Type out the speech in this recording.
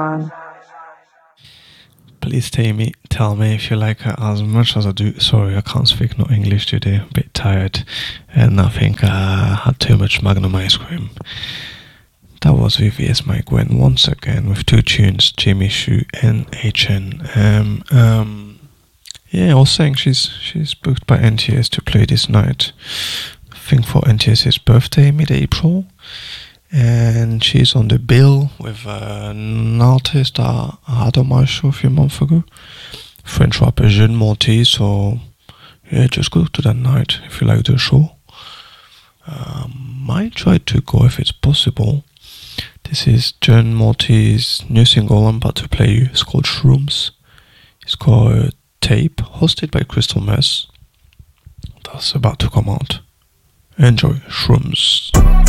Please tell me if you like her as much as I do. Sorry, I can't speak no English today. A bit tired, and I think I had too much Magnum ice cream. That was VVS Mike Gwen once again with two tunes, Jimmy Choo and H&M. Yeah, I was saying she's booked by NTS to play this night. I think for NTS's birthday, mid-April. And she's on the bill with an artist I had on my show a few months ago. French rapper Jeune Monty, so yeah, just go to that night if you like the show. Might try to go if it's possible. This is Jeune Monty's new single I'm about to play you. It's called Shrooms. It's called Tape, hosted by Crystal Mess. That's about to come out. Enjoy Shrooms.